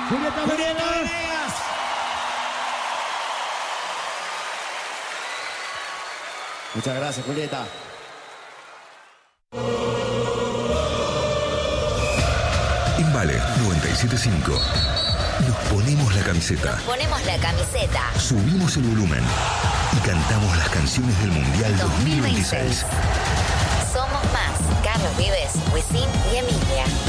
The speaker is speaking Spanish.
Julieta Venegas. Muchas gracias, Julieta. En Vale 97.5 nos ponemos la camiseta. Ponemos la camiseta. Subimos el volumen y cantamos las canciones del Mundial 2026. Somos más. Carlos Vives, Wisin y Emilia.